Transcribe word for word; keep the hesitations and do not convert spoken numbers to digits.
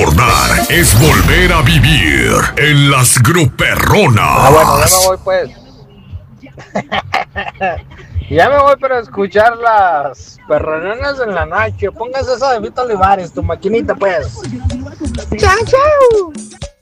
recordar, es volver a vivir en las gruperronas. Ah, bueno, ya me voy pues. Ya me voy para escuchar las perrononas en la noche. Póngase esa de Vito Olivares, tu maquinita pues. Chao, chao.